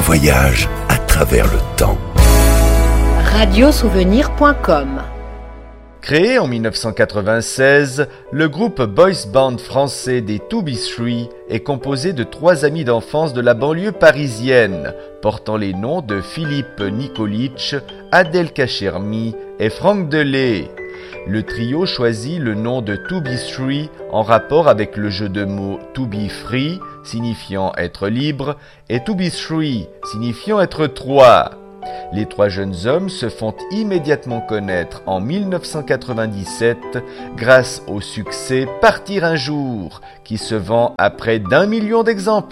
voyage à travers le temps. Radiosouvenir.com. Créé en 1996, le groupe boys band français des 2B3 est composé de 3 amis d'enfance de la banlieue parisienne, portant les noms de Philippe Nikolic, Adèle Kachermi et Franck Delay. Le trio choisit le nom de 2B3 en rapport avec le jeu de mots to be free, signifiant être libre, et 2B3, signifiant être 3. Les 3 jeunes hommes se font immédiatement connaître en 1997 grâce au succès Partir un jour, qui se vend à près d'1 million d'exemplaires.